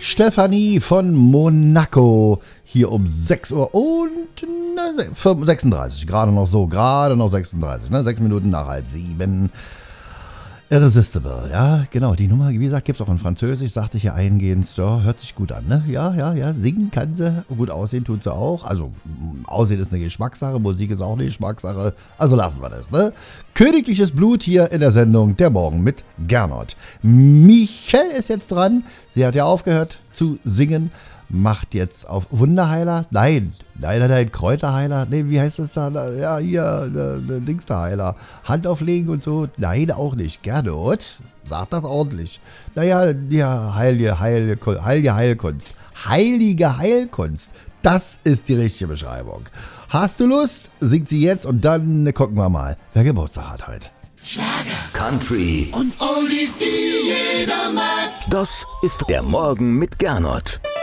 Stefanie von Monaco hier um 6 Uhr und 36, gerade noch 36, ne? 6 Minuten nach 6:30. Irresistible, ja, genau, die Nummer, wie gesagt, gibt es auch in Französisch, sagte ich ja eingehend, ja, hört sich gut an, ne? Ja, singen kann sie, gut aussehen tut sie auch, also Aussehen ist eine Geschmackssache, Musik ist auch eine Geschmackssache, also lassen wir das, ne? Königliches Blut hier in der Sendung Der Morgen mit Gernot. Michelle ist jetzt dran, sie hat ja aufgehört zu singen, macht jetzt auf Wunderheiler, nein, Kräuterheiler, nee, wie heißt das da, ja, hier, Dingsterheiler, Hand auflegen und so, nein, auch nicht, Gernot, sag das ordentlich, naja, ja, heilige Heilkunst, das ist die richtige Beschreibung. Hast du Lust? Singt sie jetzt und dann gucken wir mal, wer Geburtstag hat heute. Schlager, Country und Oldies, die jeder mag. Das ist der Morgen mit Gernot.